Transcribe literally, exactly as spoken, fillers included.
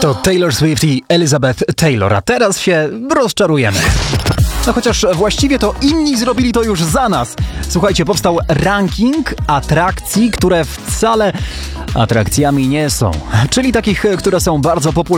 To Taylor Swift i Elizabeth Taylor, a teraz się rozczarujemy. No chociaż właściwie to inni zrobili to już za nas. Słuchajcie, powstał ranking atrakcji, które wcale atrakcjami nie są. Czyli takich, które są bardzo popularne.